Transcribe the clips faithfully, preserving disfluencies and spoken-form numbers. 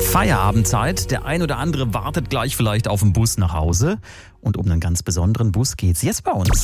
Feierabendzeit. Der ein oder andere wartet gleich vielleicht auf den Bus nach Hause. Und um einen ganz besonderen Bus geht's jetzt bei uns.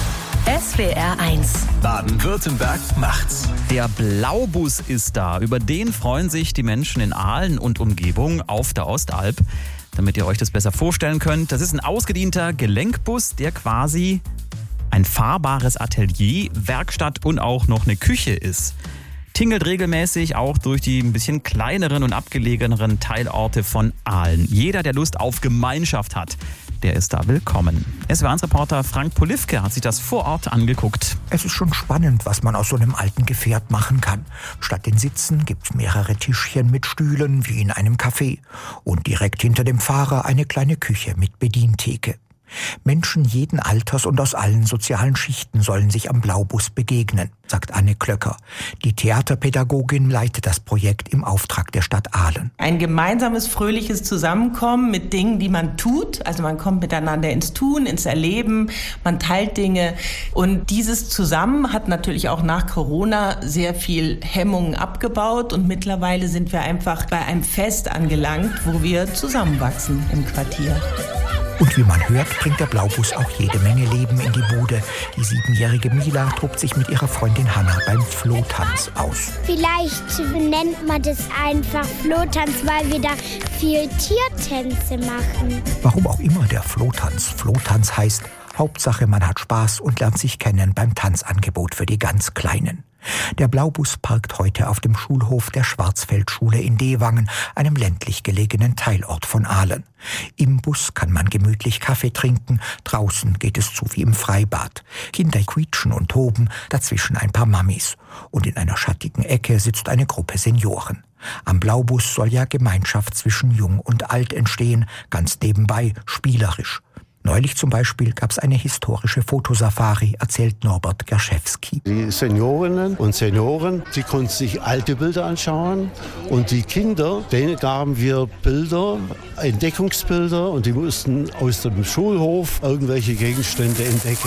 S W R eins. Baden-Württemberg macht's. Der Blaubus ist da. Über den freuen sich die Menschen in Aalen und Umgebung auf der Ostalb. Damit ihr euch das besser vorstellen könnt, das ist ein ausgedienter Gelenkbus, der quasi ein fahrbares Atelier, Werkstatt und auch noch eine Küche ist. Tingelt regelmäßig auch durch die ein bisschen kleineren und abgelegeneren Teilorte von Aalen. Jeder, der Lust auf Gemeinschaft hat, der ist da willkommen. S W R eins-Reporter Frank Polifke hat sich das vor Ort angeguckt. Es ist schon spannend, was man aus so einem alten Gefährt machen kann. Statt den Sitzen gibt's mehrere Tischchen mit Stühlen wie in einem Café. Und direkt hinter dem Fahrer eine kleine Küche mit Bedientheke. Menschen jeden Alters und aus allen sozialen Schichten sollen sich am Blaubus begegnen, sagt Anne Klöcker. Die Theaterpädagogin leitet das Projekt im Auftrag der Stadt Aalen. Ein gemeinsames, fröhliches Zusammenkommen mit Dingen, die man tut. Also man kommt miteinander ins Tun, ins Erleben, man teilt Dinge. Und dieses Zusammen hat natürlich auch nach Corona sehr viel Hemmungen abgebaut. Und mittlerweile sind wir einfach bei einem Fest angelangt, wo wir zusammenwachsen im Quartier. Und wie man hört, bringt der Blaubus auch jede Menge Leben in die Bude. Die siebenjährige Mila tobt sich mit ihrer Freundin Hanna beim Flohtanz aus. Vielleicht nennt man das einfach Flohtanz, weil wir da viel Tiertänze machen. Warum auch immer der Flohtanz Flohtanz heißt, Hauptsache man hat Spaß und lernt sich kennen beim Tanzangebot für die ganz Kleinen. Der Blaubus parkt heute auf dem Schulhof der Schwarzfeldschule in Dewangen, einem ländlich gelegenen Teilort von Aalen. Im Bus kann man gemütlich Kaffee trinken, draußen geht es zu wie im Freibad. Kinder quietschen und toben, dazwischen ein paar Mammis. Und in einer schattigen Ecke sitzt eine Gruppe Senioren. Am Blaubus soll ja Gemeinschaft zwischen Jung und Alt entstehen, ganz nebenbei, spielerisch. Neulich zum Beispiel gab es eine historische Fotosafari, erzählt Norbert Gerschewski. Die Seniorinnen und Senioren, die konnten sich alte Bilder anschauen und die Kinder, denen gaben wir Bilder, Entdeckungsbilder und die mussten aus dem Schulhof irgendwelche Gegenstände entdecken.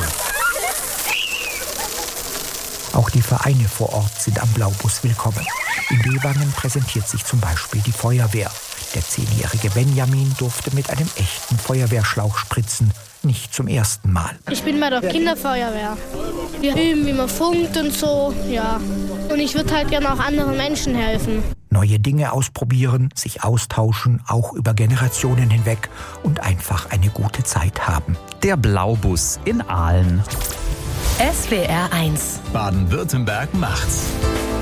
Auch die Vereine vor Ort sind am Blaubus willkommen. In Dewangen präsentiert sich zum Beispiel die Feuerwehr. Der zehnjährige Benjamin durfte mit einem echten Feuerwehrschlauch spritzen, nicht zum ersten Mal. Ich bin bei der Kinderfeuerwehr. Wir üben, wie man funkt und so, ja. Und ich würde halt gerne auch anderen Menschen helfen. Neue Dinge ausprobieren, sich austauschen, auch über Generationen hinweg und einfach eine gute Zeit haben. Der Blaubus in Aalen. S W R eins. Baden-Württemberg macht's.